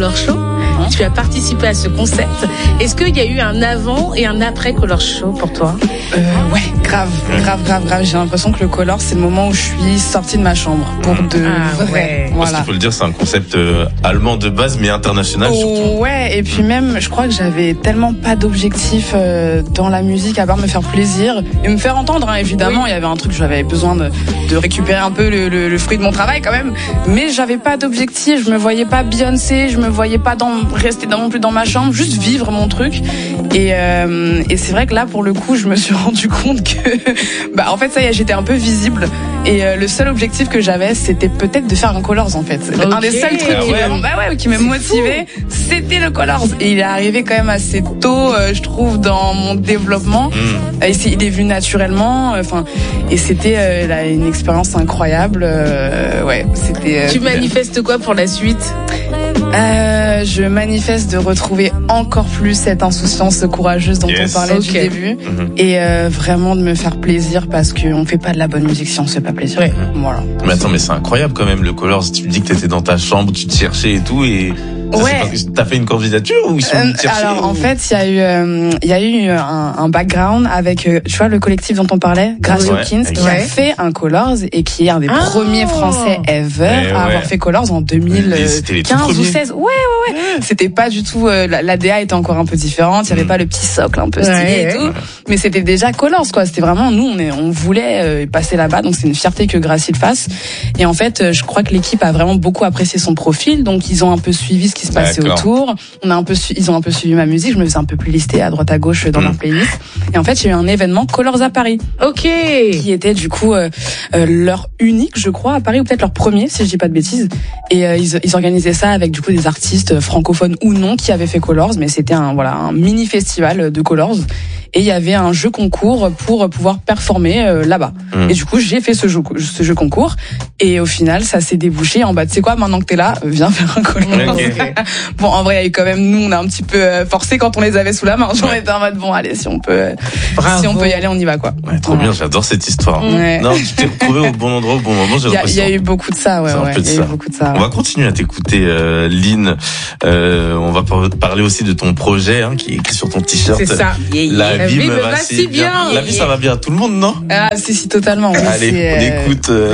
Color Show. Tu as participé à ce concept. Est-ce qu'il y a eu un avant et un après Color Show pour toi? Ouais, grave. J'ai l'impression que le Color, c'est le moment où je suis sortie de ma chambre. Pour de vrai. Ouais. Voilà. Parce qu'il faut le dire, c'est un concept allemand de base, mais international surtout. Ouais, et puis même, je crois que j'avais tellement pas d'objectif dans la musique à part me faire plaisir et me faire entendre, hein, évidemment. Oui. Il y avait un truc, j'avais besoin de récupérer un peu le fruit de mon travail quand même. Mais j'avais pas d'objectif, je me voyais pas Beyoncé, je me voyais pas rester non plus dans ma chambre, juste vivre mon truc. Et c'est vrai que là, pour le coup, je me suis rendu compte que, en fait, ça y est, j'étais un peu visible. Et le seul objectif que j'avais, c'était peut-être de faire un Colors, en fait. Okay. Un des seuls trucs qui me motivait, c'était le Colors. Et il est arrivé quand même assez tôt, je trouve, dans mon développement. Il est venu naturellement. Et c'était une expérience incroyable. C'était. Tu manifestes quoi pour la suite? Je manifeste de retrouver encore plus cette insouciance courageuse dont on parlait du début et vraiment de me faire plaisir parce qu'on fait pas de la bonne musique si on se fait pas plaisir. Ouais. Voilà. Mais attends, mais c'est incroyable quand même le Colors. Tu me dis que t'étais dans ta chambre, tu te cherchais et tout et. T'as fait une candidature ou ils sont venus te chercher? Alors en fait, il y a eu un background avec tu vois le collectif dont on parlait, Grace Hawkins, qui a fait un Colors et qui est un des premiers Français ever à avoir fait Colors en 2015 ou 16. Ouais. C'était pas du tout la DA était encore un peu différente, il y avait pas le petit socle un peu stylé et tout, mais c'était déjà Colors quoi, c'était vraiment nous on voulait passer là-bas, donc c'est une fierté que Grace le fasse. Et en fait, je crois que l'équipe a vraiment beaucoup apprécié son profil, donc ils ont un peu suivi ce qui se passait autour. Ils ont un peu suivi ma musique. Je me faisais un peu plus lister à droite à gauche dans leur playlist. Et en fait, il y a eu un événement Colors à Paris. Ok. Qui était du coup leur unique, je crois, à Paris, ou peut-être leur premier, si je dis pas de bêtises. Et ils organisaient ça avec du coup des artistes francophones ou non qui avaient fait Colors, mais c'était un mini festival de Colors. Et il y avait un jeu concours pour pouvoir performer là-bas. Et du coup, j'ai fait ce jeu concours. Et au final, ça s'est débouché en tu sais quoi, maintenant que t'es là, viens faire un Colors. Bon, en vrai, il y a eu quand même, nous, on a un petit peu forcé quand on les avait sous la main. On était en mode, bon, allez, si on peut y aller, on y va, quoi. Ouais, trop bien, j'adore cette histoire. Non, tu t'es retrouvé au bon endroit, au bon moment, j'ai l'impression. Il y a eu beaucoup de ça, On va continuer à t'écouter, Lynn. On va parler aussi de ton projet, qui est écrit sur ton t-shirt. C'est ça. La vie me va si bien. La vie, ça va bien à tout le monde, non? Ah, si, totalement. Allez, on écoute.